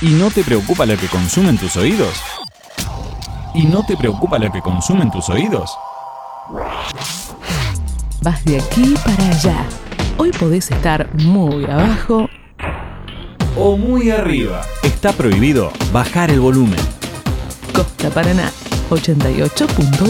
¿Y no te preocupa lo que consumen tus oídos? ¿Y no te preocupa lo que consumen tus oídos? Vas de aquí para allá. Hoy podés estar muy abajo O muy arriba. Está prohibido bajar el volumen. Costa Paraná 88.1.